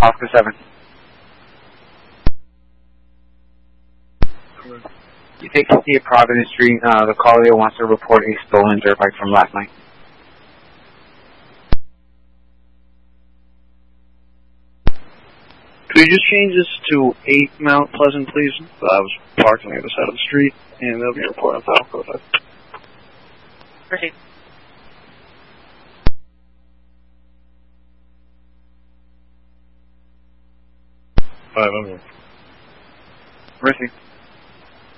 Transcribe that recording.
Oscar 7. You take 58 Providence Street. The caller wants to report a stolen dirt bike from last night. Could you just change this to 8 Mount Pleasant, please? I was parked on the other side of the street, and there'll be a report on file. Go ahead. Proceed. I'm here. Mercy.